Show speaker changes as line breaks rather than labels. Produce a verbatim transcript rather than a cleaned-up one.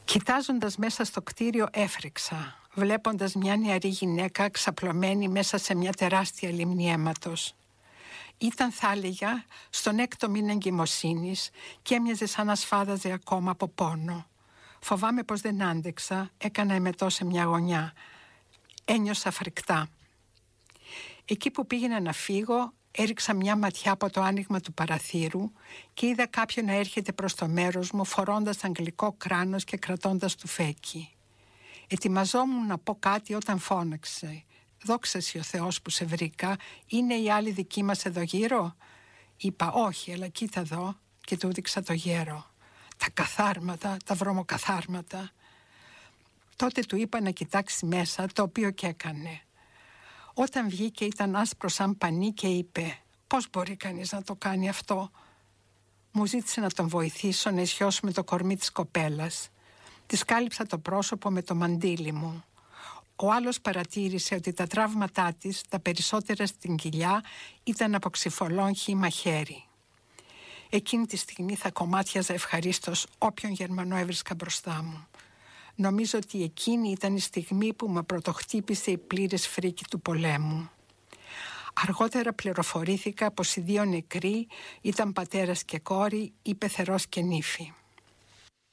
Κοιτάζοντας μέσα στο κτίριο έφρυξα, βλέποντας μια νεαρή γυναίκα ξαπλωμένη μέσα σε μια τεράστια λίμνη αίματος. Ήταν, θα έλεγα, στον έκτο μήνα εγκυμοσύνης και έμοιαζε σαν να σφάδαζε ακόμα από πόνο. Φοβάμαι πως δεν άντεξα, έκανα εμετό σε μια γωνιά. Ένιωσα φρικτά. Εκεί που πήγαινα να φύγω, έριξα μια ματιά από το άνοιγμα του παραθύρου και είδα κάποιον να έρχεται προς το μέρος μου φορώντας αγγλικό κράνος και κρατώντας τουφέκι. Ετοιμαζόμουν να πω κάτι όταν φώναξε. «Δόξα σοι ο Θεός που σε βρήκα, είναι οι άλλοι δικοί μας εδώ γύρω?» Είπα «Όχι, αλλά κοίτα εδώ», και του έδειξα το γέρο. Τα καθάρματα, τα βρωμοκαθάρματα. Τότε του είπα να κοιτάξει μέσα, το οποίο και έκανε. Όταν βγήκε ήταν άσπρο σαν πανί και είπε «Πώς μπορεί κανείς να το κάνει αυτό?» Μου ζήτησε να τον βοηθήσω να ισιώσουμε το κορμί της κοπέλας. Της κάλυψα το πρόσωπο με το μαντίλι μου. Ο άλλος παρατήρησε ότι τα τραύματά της, τα περισσότερα στην κοιλιά, ήταν από ξυφολόν χύμα χέρι. Εκείνη τη στιγμή θα κομμάτιαζα ευχαρίστως όποιον Γερμανό έβρισκα μπροστά μου. Νομίζω ότι εκείνη ήταν η στιγμή που με πρωτοχτύπησε η πλήρης φρίκη του πολέμου. Αργότερα πληροφορήθηκα πως οι δύο νεκροί ήταν πατέρας και κόρη ή πεθερός και νύφη.